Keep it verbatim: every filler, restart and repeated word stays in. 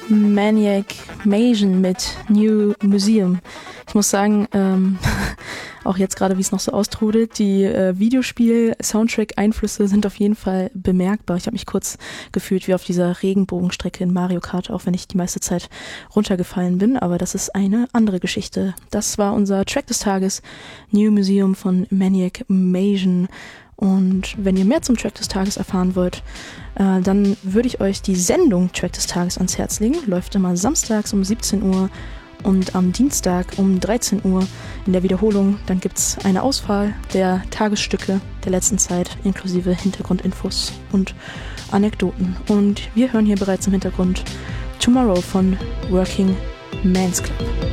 Maniac Mansion mit New Museum. Ich muss sagen, ähm, auch jetzt gerade, wie es noch so austrudelt, die äh, Videospiel-Soundtrack-Einflüsse sind auf jeden Fall bemerkbar. Ich habe mich kurz gefühlt wie auf dieser Regenbogenstrecke in Mario Kart, auch wenn ich die meiste Zeit runtergefallen bin, aber das ist eine andere Geschichte. Das war unser Track des Tages, New Museum von Maniac Mansion. Und wenn ihr mehr zum Track des Tages erfahren wollt, äh, dann würde ich euch die Sendung Track des Tages ans Herz legen. Läuft immer samstags um siebzehn Uhr und am Dienstag um dreizehn Uhr in der Wiederholung. Dann gibt es eine Auswahl der Tagesstücke der letzten Zeit, inklusive Hintergrundinfos und Anekdoten. Und wir hören hier bereits im Hintergrund Tomorrow von Working Man's Club.